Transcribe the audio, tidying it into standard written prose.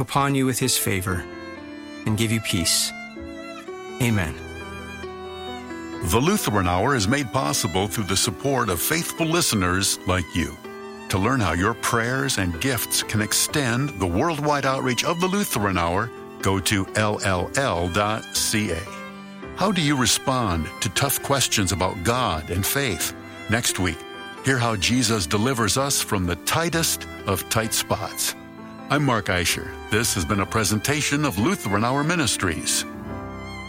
upon you with his favor and give you peace. Amen. The Lutheran Hour is made possible through the support of faithful listeners like you. To learn how your prayers and gifts can extend the worldwide outreach of the Lutheran Hour, go to lll.ca. How do you respond to tough questions about God and faith? Next week, hear how Jesus delivers us from the tightest of tight spots. I'm Mark Eicher. This has been a presentation of Lutheran Hour Ministries.